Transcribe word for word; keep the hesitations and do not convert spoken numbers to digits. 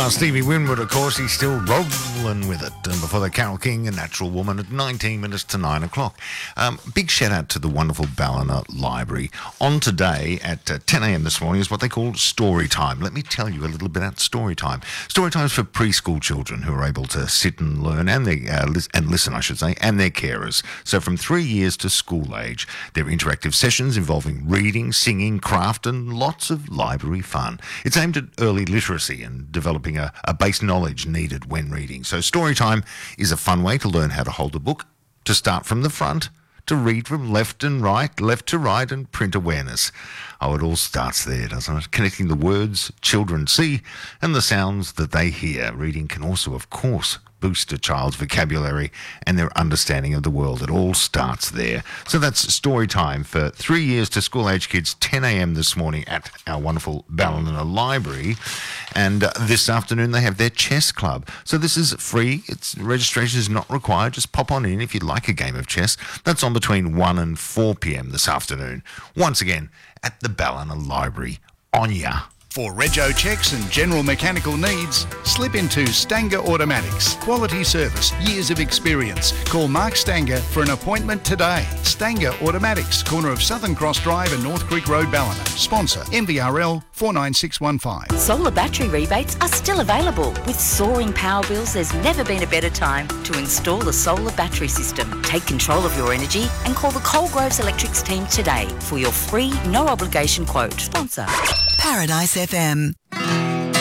Ah, Stevie Winwood, of course, he's still rolling with it. And before that, Carole King, A Natural Woman, at nineteen minutes to nine o'clock. Um, big shout out to the wonderful Ballina Library. On today at uh, ten a.m. this morning is what they call story time. Let me tell you a little bit about story time. Story time is for preschool children who are able to sit and learn and they uh, lis- and listen, I should say, and their carers. So from three years to school age, they're interactive sessions involving reading, singing, craft, and lots of library fun. It's aimed at early literacy and developing a, a base knowledge needed when reading. So story time is a fun way to learn how to hold a book, to start from the front, to read from left and right, left to right, and print awareness. Oh, it all starts there, doesn't it? Connecting the words children see and the sounds that they hear. Reading can also, of course, boost a child's vocabulary and their understanding of the world. It all starts there. So that's story time for three years to school-age kids, ten a.m. this morning at our wonderful Ballina Library. And uh, this afternoon they have their chess club. So this is free. It's registration is not required. Just pop on in if you'd like a game of chess. That's on between one and four p.m. this afternoon. Once again, at the Ballina Library. On ya. For rego checks and general mechanical needs, slip into Stanger Automatics. Quality service, years of experience. Call Mark Stanger for an appointment today. Stanger Automatics, corner of Southern Cross Drive and North Creek Road, Ballina. Sponsor M V R L four nine six one five. Solar battery rebates are still available. With soaring power bills, there's never been a better time to install a solar battery system. Take control of your energy and call the Coalgroves Electrics team today for your free, no obligation quote. Sponsor Paradise F M.